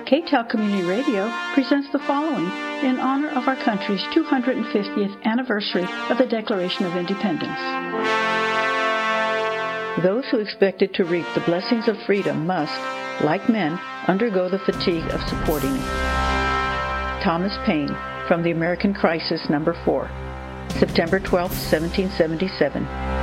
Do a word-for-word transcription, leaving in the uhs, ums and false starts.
K T E L Community Radio presents the following in honor of our country's two hundred fiftieth anniversary of the Declaration of Independence. Those who expected to reap the blessings of freedom must, like men, undergo the fatigue of supporting it. Thomas Paine, from The American Crisis, Number four, September twelfth, seventeen seventy-seven.